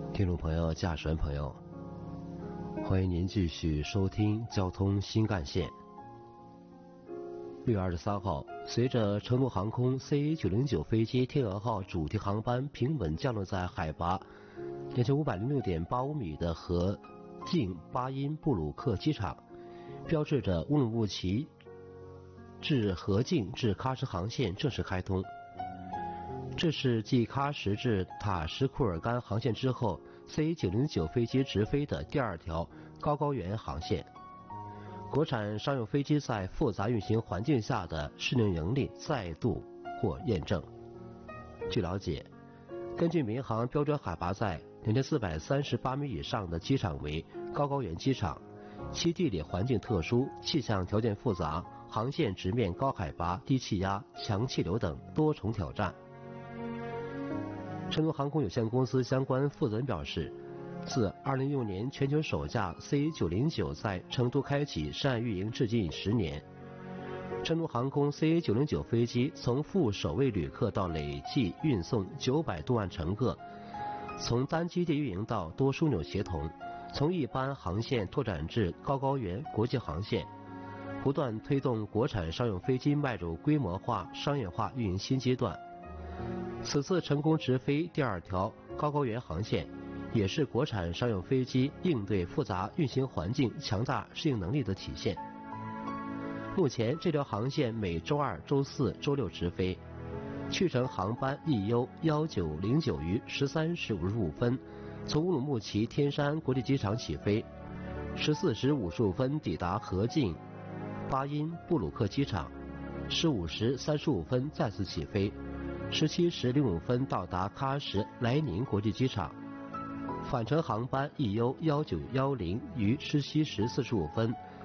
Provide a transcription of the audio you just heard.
听众朋友、驾驶员朋友，欢迎您继续收听交通新干线。6月23号，随着成都航空 CA909 飞机天鹅号主题航班平稳降落在海拔2506.85米的河静巴音布鲁克机场，标志着乌鲁木齐至河静至喀什航线正式开通。这是继喀什至塔什库尔干航线之后 CA909 飞机直飞的第二条高原航线。国产商用飞机在复杂运行环境下的适应能力再度获验证。据了解，根据民航标准，海拔在2438米以上的机场为高原机场，其地理环境特殊，气象条件复杂，航线直面高海拔、低气压、强气流等多重挑战。成都航空有限公司相关负责人表示，自2016年全球首架 CA909 在成都开启试验运营至今已10年，成都航空 CA909 飞机从赴首位旅客到累计运送900多万乘客，从单基地运营到多枢纽协同，从一般航线拓展至高原国际航线，不断推动国产商用飞机迈入规模化、商业化运营新阶段。此次成功直飞第二条高原航线，也是国产商用飞机应对复杂运行环境强大适应能力的体现。目前这条航线每周二、周四、周六直飞，去程航班 EU1909 于13时55分从乌鲁木齐天山国际机场起飞，14时55分抵达河静巴音布鲁克机场，15时35分再次起飞，17时05分到达喀什莱宁国际机场。返程航班 EU1910 于17时45分